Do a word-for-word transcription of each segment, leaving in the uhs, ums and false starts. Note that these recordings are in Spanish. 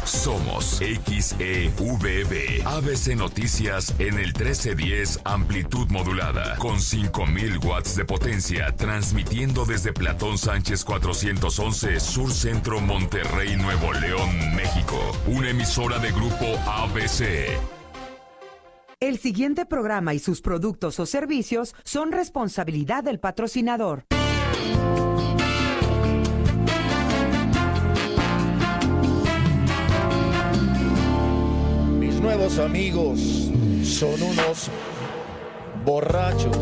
Somos X E V B, A B C Noticias en el trece diez amplitud modulada, con cinco mil watts de potencia, transmitiendo desde Platón Sánchez cuatrocientos once, Sur Centro, Monterrey, Nuevo León, México. Una emisora de Grupo A B C. El siguiente programa y sus productos o servicios son responsabilidad del patrocinador. Mis nuevos amigos son unos borrachos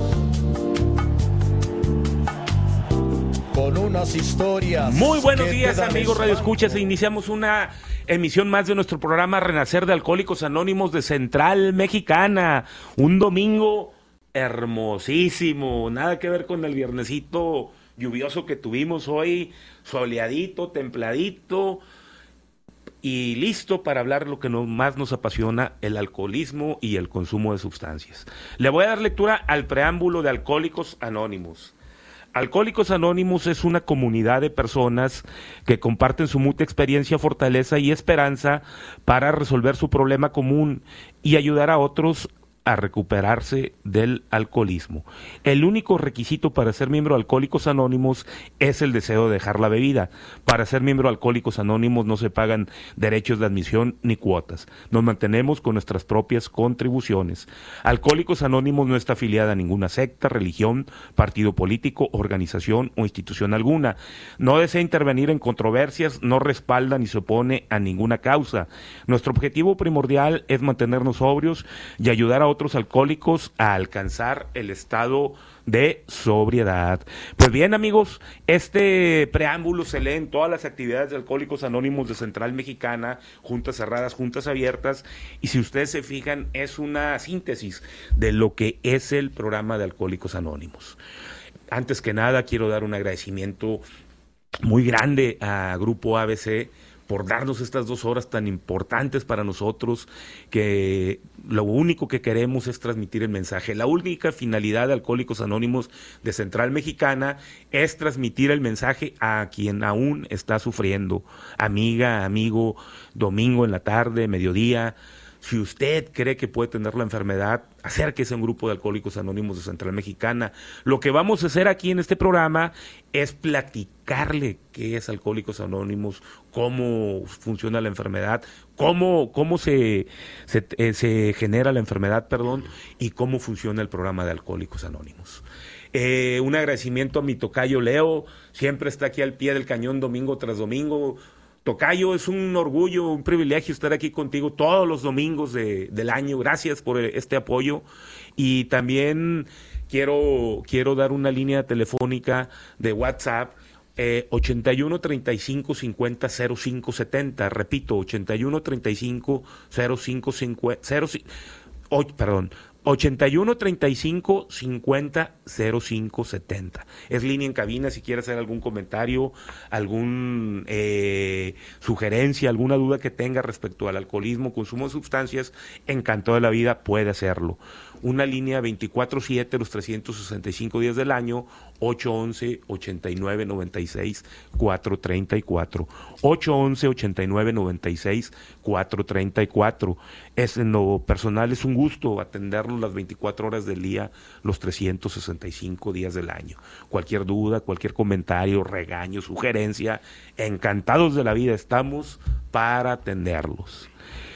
con unas historias. Muy buenos días, amigos Radio Escuchas. Iniciamos una emisión más de nuestro programa Renacer de Alcohólicos Anónimos de Central Mexicana. Un domingo hermosísimo, nada que ver con el viernesito lluvioso que tuvimos hoy, soleadito, templadito y listo para hablar lo que nos, más nos apasiona, el alcoholismo y el consumo de sustancias. Le voy a dar lectura al preámbulo de Alcohólicos Anónimos. Alcohólicos Anónimos es una comunidad de personas que comparten su mutua experiencia, fortaleza y esperanza para resolver su problema común y ayudar a otros a recuperarse del alcoholismo. El único requisito para ser miembro de Alcohólicos Anónimos es el deseo de dejar la bebida. Para ser miembro de Alcohólicos Anónimos no se pagan derechos de admisión ni cuotas. Nos mantenemos con nuestras propias contribuciones. Alcohólicos Anónimos no está afiliada a ninguna secta, religión, partido político, organización o institución alguna. No desea intervenir en controversias, no respalda ni se opone a ninguna causa. Nuestro objetivo primordial es mantenernos sobrios y ayudar a otros otros alcohólicos a alcanzar el estado de sobriedad. Pues bien, amigos, este preámbulo se lee en todas las actividades de Alcohólicos Anónimos de Central Mexicana, juntas cerradas, juntas abiertas, y si ustedes se fijan, es una síntesis de lo que es el programa de Alcohólicos Anónimos. Antes que nada, quiero dar un agradecimiento muy grande a Grupo A B C por darnos estas dos horas tan importantes para nosotros, que lo único que queremos es transmitir el mensaje. La única finalidad de Alcohólicos Anónimos de Central Mexicana es transmitir el mensaje a quien aún está sufriendo. Amiga, amigo, domingo en la tarde, mediodía. Si usted cree que puede tener la enfermedad, acérquese a un grupo de Alcohólicos Anónimos de Central Mexicana. Lo que vamos a hacer aquí en este programa es platicarle qué es Alcohólicos Anónimos, cómo funciona la enfermedad, cómo, cómo se, se, eh, se genera la enfermedad, perdón, y cómo funciona el programa de Alcohólicos Anónimos. Eh, un agradecimiento a mi tocayo Leo, siempre está aquí al pie del cañón domingo tras domingo. Tocayo, es un orgullo, un privilegio estar aquí contigo todos los domingos de, del año. Gracias por este apoyo. Y también quiero, quiero dar una línea telefónica de WhatsApp, eh, ochenta y uno, treinta y cinco, cincuenta, cero cinco setenta. Repito, ochenta y uno, treinta y cinco, cero cinco cincuenta, cero, oh, perdón, ochenta y uno, treinta y cinco, cincuenta, cero cinco setenta. Es línea en cabina si quiere hacer algún comentario, algún eh, sugerencia, alguna duda que tenga respecto al alcoholismo, consumo de sustancias, encantado de la vida, puede hacerlo. Una línea veinticuatro siete, los trescientos sesenta y cinco días del año, ocho once, ochenta y nueve, noventa y seis, cuatrocientos treinta y cuatro. ocho once, ochenta y nueve, noventa y seis, cuatrocientos treinta y cuatro. Es, en lo personal es un gusto atenderlo las veinticuatro horas del día, los trescientos sesenta y cinco días del año. Cualquier duda, cualquier comentario, regaño, sugerencia, encantados de la vida estamos para atenderlos.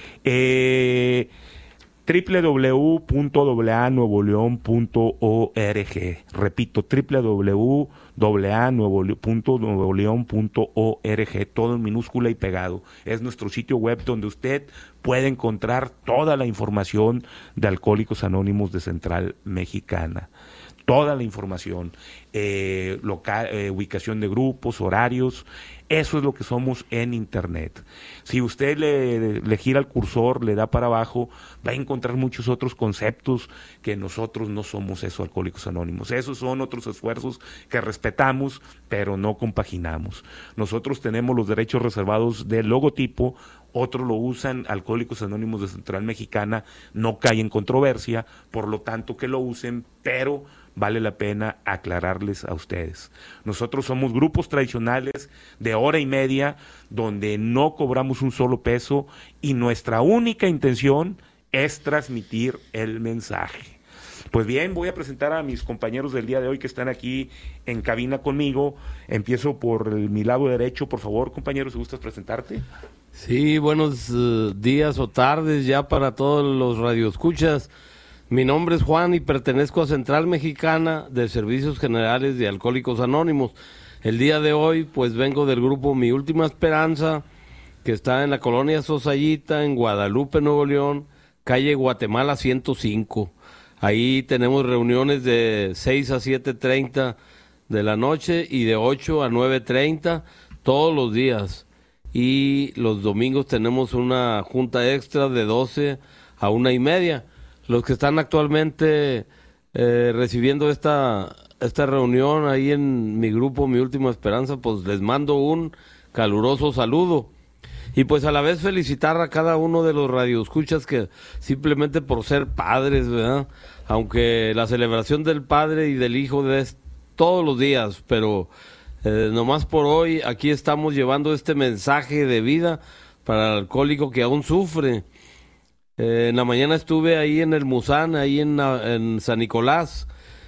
Eh... doble u doble u doble u punto a nuevo león punto org. Repito, doble u doble u doble u punto a nuevo león punto org, todo en minúscula y pegado. Es nuestro sitio web donde usted puede encontrar toda la información de Alcohólicos Anónimos de Central Mexicana. Toda la información, eh, local, eh, ubicación de grupos, horarios, eso es lo que somos en Internet. Si usted le, le gira el cursor, le da para abajo, va a encontrar muchos otros conceptos que nosotros no somos eso, Alcohólicos Anónimos. Esos son otros esfuerzos que respetamos, pero no compaginamos. Nosotros tenemos los derechos reservados del logotipo, otros lo usan, Alcohólicos Anónimos de Central Mexicana no cae en controversia, por lo tanto que lo usen, pero vale la pena aclararles a ustedes. Nosotros somos grupos tradicionales de hora y media donde no cobramos un solo peso y nuestra única intención es transmitir el mensaje. Pues bien, voy a presentar a mis compañeros del día de hoy que están aquí en cabina conmigo. Empiezo por el, mi lado derecho, por favor, compañero, si gustas presentarte. Sí, buenos uh, días o tardes ya para todos los radioescuchas. Mi nombre es Juan y pertenezco a Central Mexicana de Servicios Generales de Alcohólicos Anónimos. El día de hoy, pues vengo del grupo Mi Última Esperanza, que está en la colonia Sosayita, en Guadalupe, Nuevo León, calle Guatemala ciento cinco. Ahí tenemos reuniones de seis a siete treinta de la noche y de ocho a nueve treinta todos los días. Y los domingos tenemos una junta extra de doce a una y media. Los que están actualmente eh, recibiendo esta, esta reunión ahí en mi grupo Mi Última Esperanza, pues les mando un caluroso saludo. Y pues a la vez felicitar a cada uno de los radioescuchas que simplemente por ser padres, ¿verdad? Aunque la celebración del Padre y del Hijo es todos los días, pero eh, nomás por hoy aquí estamos llevando este mensaje de vida para el alcohólico que aún sufre. Eh, en la mañana estuve ahí en el Musán, ahí en, en San Nicolás,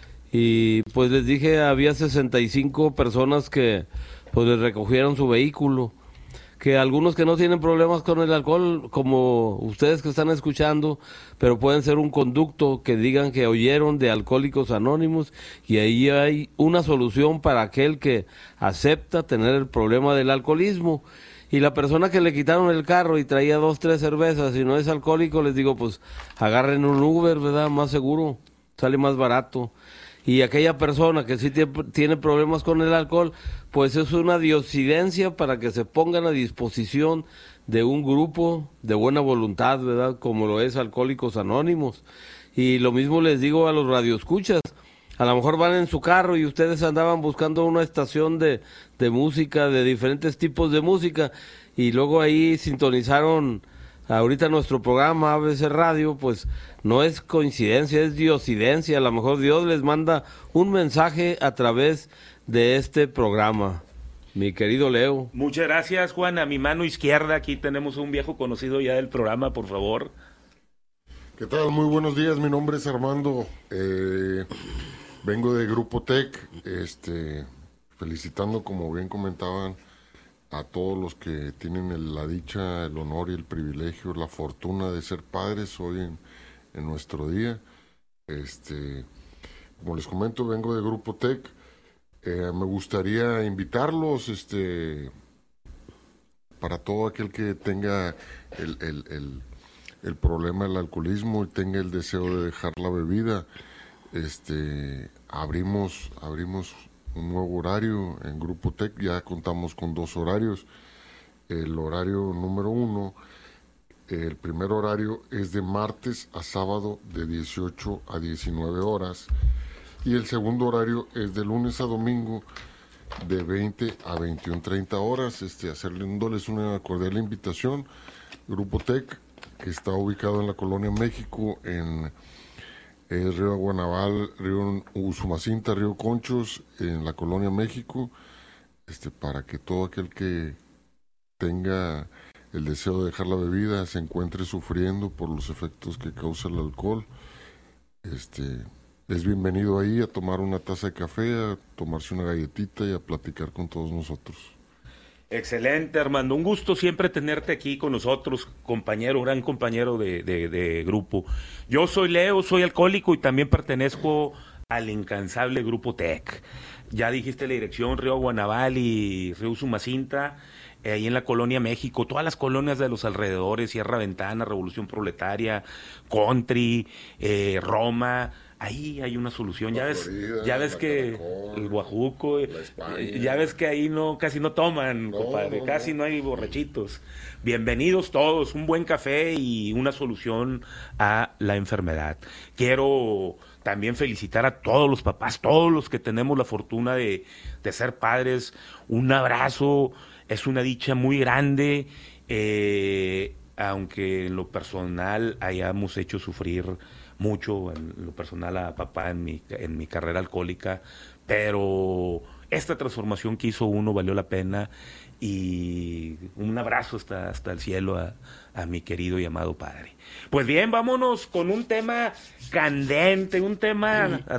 y pues les dije, había sesenta y cinco personas que pues les recogieron su vehículo, que algunos que no tienen problemas con el alcohol, como ustedes que están escuchando, pero pueden ser un conducto que digan que oyeron de Alcohólicos Anónimos, y ahí hay una solución para aquel que acepta tener el problema del alcoholismo. Y la persona que le quitaron el carro y traía dos, tres cervezas y no es alcohólico, les digo, pues agarren un Uber, ¿verdad? Más seguro, sale más barato. Y aquella persona que sí tiene problemas con el alcohol, pues es una diosidencia para que se pongan a disposición de un grupo de buena voluntad, ¿verdad? Como lo es Alcohólicos Anónimos. Y lo mismo les digo a los radioescuchas. A lo mejor van en su carro y ustedes andaban buscando una estación de, de música, de diferentes tipos de música, y luego ahí sintonizaron ahorita nuestro programa A B C Radio. Pues no es coincidencia, es diosidencia. A lo mejor Dios les manda un mensaje a través de este programa. Mi querido Leo. Muchas gracias, Juan. A mi mano izquierda aquí tenemos un viejo conocido ya del programa, por favor. ¿Qué tal? Muy buenos días, mi nombre es Armando. Eh... Vengo de Grupo Tec, este, felicitando, como bien comentaban, a todos los que tienen el, la dicha, el honor y el privilegio, la fortuna de ser padres hoy en, en nuestro día. Este, como les comento, vengo de Grupo Tec. Eh, me gustaría invitarlos, este, para todo aquel que tenga el, el, el, el problema del alcoholismo y tenga el deseo de dejar la bebida. Este, abrimos, abrimos un nuevo horario en Grupo Tec. Ya contamos con dos horarios. El horario número uno, el primer horario es de martes a sábado de dieciocho a diecinueve horas, y el segundo horario es de lunes a domingo de veinte a veintiuno treinta horas. Este, hacerles una cordial invitación. Grupo Tec, que está ubicado en la Colonia México, en Es Río Guanaval, Río Usumacinta, Río Conchos, en la Colonia México, este, para que todo aquel que tenga el deseo de dejar la bebida, se encuentre sufriendo por los efectos que causa el alcohol, este, es bienvenido ahí a tomar una taza de café, a tomarse una galletita y a platicar con todos nosotros. Excelente, Armando. Un gusto siempre tenerte aquí con nosotros, compañero, gran compañero de, de, de grupo. Yo soy Leo, soy alcohólico y también pertenezco al incansable Grupo Tec. Ya dijiste la dirección, Río Guanaval y Río Usumacinta, eh, ahí en la Colonia México, todas las colonias de los alrededores, Sierra Ventana, Revolución Proletaria, Country, eh, Roma. Ahí hay una solución. Ya ves, Florida, ya ves que Caracol, el Guajuco, ya ves que ahí no, casi no toman, no, compadre, no, casi no. no hay borrachitos. Bienvenidos todos, un buen café y una solución a la enfermedad. Quiero también felicitar a todos los papás, todos los que tenemos la fortuna de, de ser padres. Un abrazo, es una dicha muy grande, eh, aunque en lo personal hayamos hecho sufrir mucho en lo personal a papá en mi, en mi carrera alcohólica, pero esta transformación que hizo uno valió la pena, y un abrazo hasta, hasta el cielo a, a mi querido y amado padre. Pues bien, vámonos con un tema candente, un tema a